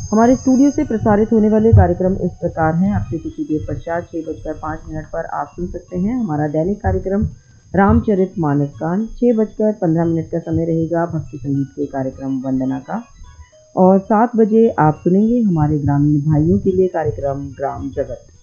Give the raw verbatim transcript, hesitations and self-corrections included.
हमारे स्टूडियो से प्रसारित होने वाले कार्यक्रम इस प्रकार हैं। आपसे कुछ ही देर पश्चात छः बजकर पाँच मिनट पर आप सुन सकते हैं हमारा दैनिक कार्यक्रम रामचरित मानस गान। छः बजकर पंद्रह मिनट का समय रहेगा भक्ति संगीत के कार्यक्रम वंदना का, और सात बजे आप सुनेंगे हमारे ग्रामीण भाइयों के लिए कार्यक्रम ग्राम जगत।